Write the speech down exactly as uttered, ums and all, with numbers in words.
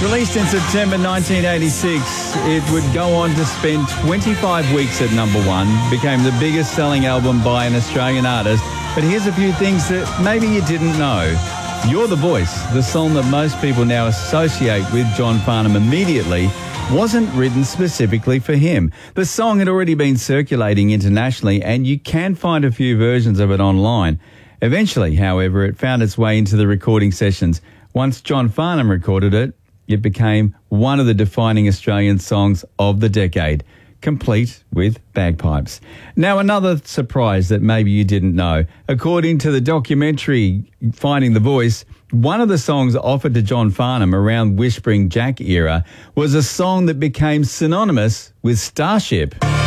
Released in September nineteen eighty-six, it would go on to spend twenty-five weeks at number one, became the biggest selling album by an Australian artist. But here's a few things that maybe you didn't know. You're the Voice, the song that most people now associate with John Farnham immediately, wasn't written specifically for him. The song had already been circulating internationally, and you can find a few versions of it online. Eventually, however, it found its way into the recording sessions. Once John Farnham recorded it, it became one of the defining Australian songs of the decade, complete with bagpipes. Now, another surprise that maybe you didn't know. According to the documentary Finding the Voice, one of the songs offered to John Farnham around Whispering Jack era was a song that became synonymous with Starship.